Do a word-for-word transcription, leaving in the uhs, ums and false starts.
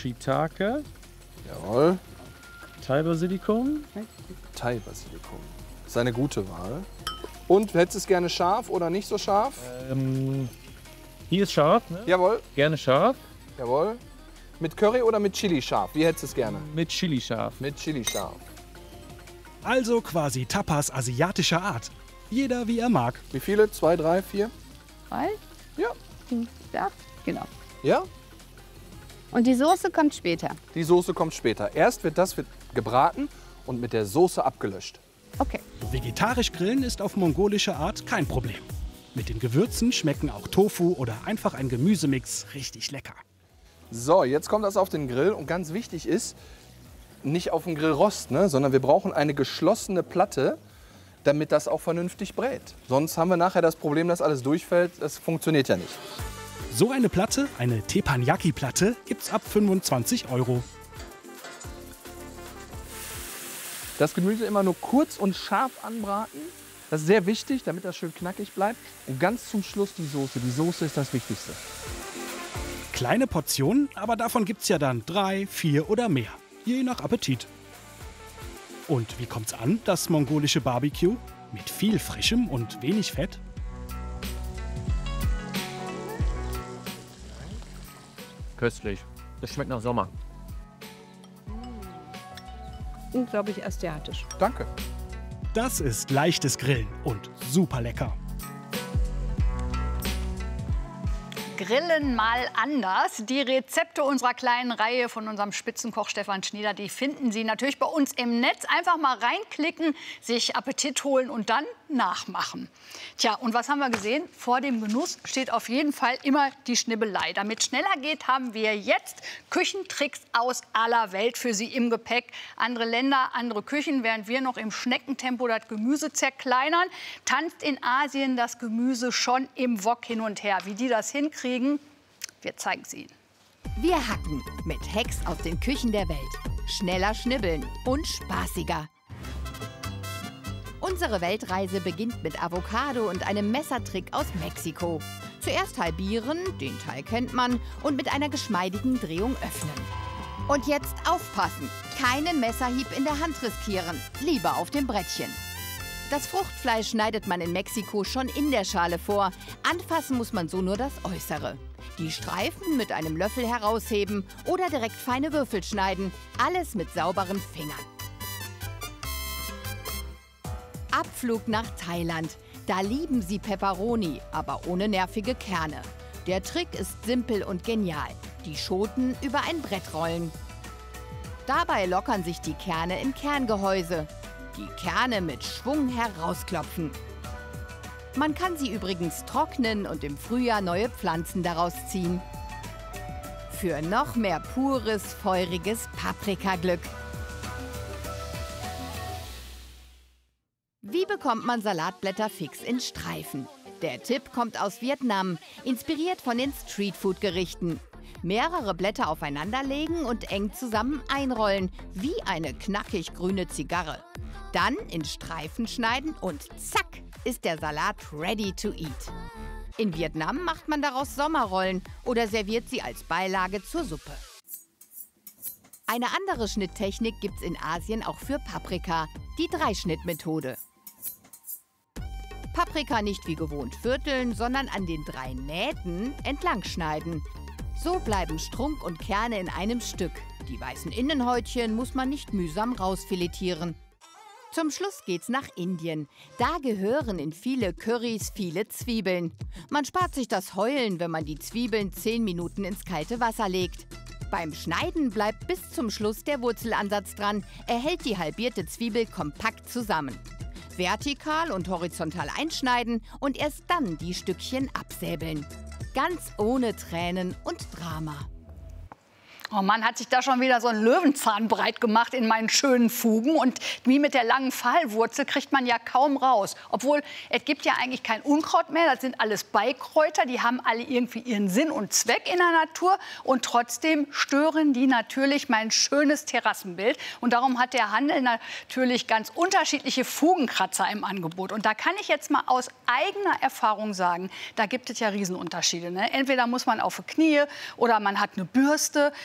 Shiitake, Jawohl. Thai-Basilikum. Thai-Basilikum. Das ist eine gute Wahl. Und hättest du es gerne scharf oder nicht so scharf? Ähm, hier ist scharf, ne? Jawohl. Gerne scharf. Jawohl. Mit Curry oder mit Chili scharf? Wie hättest du es gerne? Mit Chili scharf. Mit Chili scharf. Also quasi Tapas asiatischer Art. Jeder wie er mag. Wie viele? Zwei, drei, vier? Drei? Ja. Ja, genau. Ja? Und die Soße kommt später. Die Soße kommt später. Erst wird das wird gebraten und mit der Soße abgelöscht. Okay. Vegetarisch grillen ist auf mongolische Art kein Problem. Mit den Gewürzen schmecken auch Tofu oder einfach ein Gemüsemix richtig lecker. So, jetzt kommt das auf den Grill und ganz wichtig ist, nicht auf dem Grillrost, ne, sondern wir brauchen eine geschlossene Platte, damit das auch vernünftig brät. Sonst haben wir nachher das Problem, dass alles durchfällt. Das funktioniert ja nicht. So eine Platte, eine Teppanyaki-Platte, gibt's ab fünfundzwanzig Euro. Das Gemüse immer nur kurz und scharf anbraten. Das ist sehr wichtig, damit das schön knackig bleibt. Und ganz zum Schluss die Soße. Die Soße ist das Wichtigste. Kleine Portionen, aber davon gibt's ja dann drei, vier oder mehr. Je nach Appetit. Und wie kommt's an, das mongolische Barbecue? Mit viel Frischem und wenig Fett? Köstlich. Das schmeckt nach Sommer. Unglaublich asiatisch. Danke. Das ist leichtes Grillen und super lecker. Grillen mal anders. Die Rezepte unserer kleinen Reihe von unserem Spitzenkoch Stefan Schnieder, die finden Sie natürlich bei uns im Netz. Einfach mal reinklicken, sich Appetit holen und dann nachmachen. Tja, und was haben wir gesehen? Vor dem Genuss steht auf jeden Fall immer die Schnibbelei. Damit es schneller geht, haben wir jetzt Küchentricks aus aller Welt für Sie im Gepäck. Andere Länder, andere Küchen, während wir noch im Schneckentempo das Gemüse zerkleinern, tanzt in Asien das Gemüse schon im Wok hin und her. Wie die das hinkriegen, wir zeigen es Ihnen. Wir hacken mit Hacks aus den Küchen der Welt. Schneller schnibbeln und spaßiger. Unsere Weltreise beginnt mit Avocado und einem Messertrick aus Mexiko. Zuerst halbieren, den Teil kennt man, und mit einer geschmeidigen Drehung öffnen. Und jetzt aufpassen, keinen Messerhieb in der Hand riskieren, lieber auf dem Brettchen. Das Fruchtfleisch schneidet man in Mexiko schon in der Schale vor. Anfassen muss man so nur das Äußere. Die Streifen mit einem Löffel herausheben oder direkt feine Würfel schneiden. Alles mit sauberen Fingern. Abflug nach Thailand. Da lieben sie Pepperoni, aber ohne nervige Kerne. Der Trick ist simpel und genial. Die Schoten über ein Brett rollen. Dabei lockern sich die Kerne im Kerngehäuse. Die Kerne mit Schwung herausklopfen. Man kann sie übrigens trocknen und im Frühjahr neue Pflanzen daraus ziehen. Für noch mehr pures, feuriges Paprikaglück. Wie bekommt man Salatblätter fix in Streifen? Der Tipp kommt aus Vietnam, inspiriert von den Streetfood-Gerichten. Mehrere Blätter aufeinanderlegen und eng zusammen einrollen, wie eine knackig grüne Zigarre. Dann in Streifen schneiden und zack, ist der Salat ready to eat. In Vietnam macht man daraus Sommerrollen oder serviert sie als Beilage zur Suppe. Eine andere Schnitttechnik gibt's in Asien auch für Paprika, die Dreischnittmethode. Paprika nicht wie gewohnt vierteln, sondern an den drei Nähten entlang schneiden. So bleiben Strunk und Kerne in einem Stück. Die weißen Innenhäutchen muss man nicht mühsam rausfiletieren. Zum Schluss geht's nach Indien. Da gehören in viele Currys viele Zwiebeln. Man spart sich das Heulen, wenn man die Zwiebeln zehn Minuten ins kalte Wasser legt. Beim Schneiden bleibt bis zum Schluss der Wurzelansatz dran. Er hält die halbierte Zwiebel kompakt zusammen. Vertikal und horizontal einschneiden und erst dann die Stückchen absäbeln. Ganz ohne Tränen und Drama. Oh Mann, hat sich da schon wieder so ein Löwenzahn breit gemacht in meinen schönen Fugen. Und wie mit der langen Pfahlwurzel kriegt man ja kaum raus. Obwohl, es gibt ja eigentlich kein Unkraut mehr. Das sind alles Beikräuter. Die haben alle irgendwie ihren Sinn und Zweck in der Natur. Und trotzdem stören die natürlich mein schönes Terrassenbild. Und darum hat der Handel natürlich ganz unterschiedliche Fugenkratzer im Angebot. Und da kann ich jetzt mal aus eigener Erfahrung sagen, da gibt es ja Riesenunterschiede, ne? Entweder muss man auf die Knie oder man hat eine Bürste.